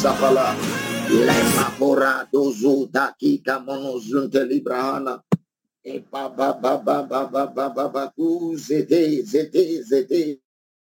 sapala. Lema pora dozu daki kamono zunte librahana. E ba ba ba ba ba ba ba ba ba ku zete zete zete.